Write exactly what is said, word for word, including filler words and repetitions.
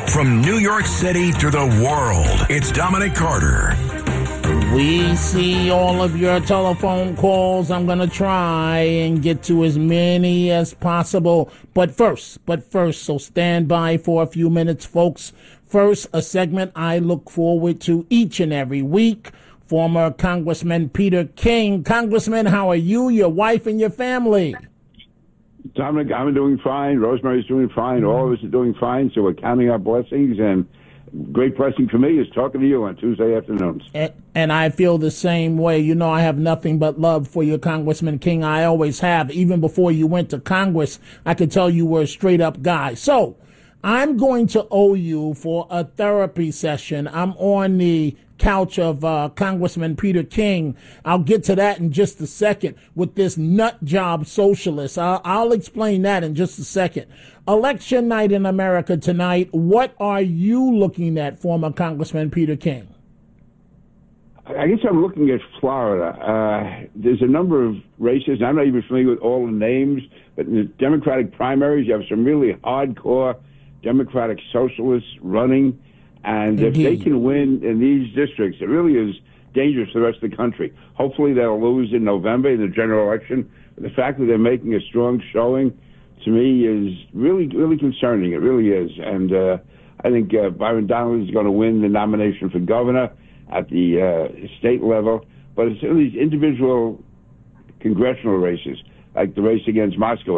From New York City to the world, it's Dominic Carter. We see all of your telephone calls. I'm going to try and get to as many as possible. But first, but first, so stand by for a few minutes, folks. First, a segment I look forward to each and every week. Former Congressman Peter King. Congressman, how are you, your wife, and your family? Dominic, I'm doing fine. Rosemary's doing fine. All of us are doing fine. So we're counting our blessings. And great blessing for me is talking to you on Tuesday afternoons. And, and I feel the same way. You know, I have nothing but love for you, Congressman King. I always have. Even before you went to Congress, I could tell you were a straight-up guy. So I'm going to owe you for a therapy session. I'm on the couch of uh, Congressman Peter King. I'll get to that in just a second with this nut job socialist. I'll, I'll explain that in just a second. Election night in America tonight. What are you looking at, former Congressman Peter King? I guess I'm looking at Florida. Uh, there's a number of races. I'm not even familiar with all the names, but in the Democratic primaries, you have some really hardcore Democratic socialists running. And if they can win in these districts, it really is dangerous for the rest of the country. Hopefully they'll lose in November in the general election. But the fact that they're making a strong showing, to me, is really, really concerning. It really is. And uh, I think uh, Byron Donalds is going to win the nomination for governor at the uh, state level. But it's in these individual congressional races, like the race against Moscow.